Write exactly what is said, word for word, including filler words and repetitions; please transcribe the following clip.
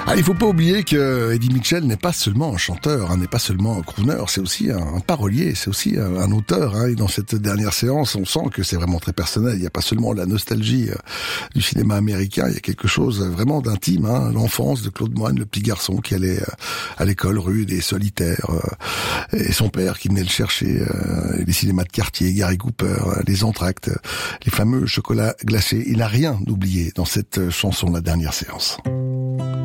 Ah, il faut pas oublier que Eddie Mitchell n'est pas seulement un chanteur, hein, n'est pas seulement un crooner, c'est aussi un, un parolier, c'est aussi un, un auteur. Hein, et dans cette dernière séance, on sent que c'est vraiment très personnel. Il n'y a pas seulement la nostalgie euh, du cinéma américain, il y a quelque chose vraiment d'intime. Hein, l'enfance de Claude Moine, le petit garçon qui allait euh, à l'école rude et solitaire, euh, et son père qui venait le chercher, euh, les cinémas de quartier, Gary Cooper, euh, les entr'actes, les fameux chocolats glacés. Il n'a rien oublié dans cette chanson, la dernière séance.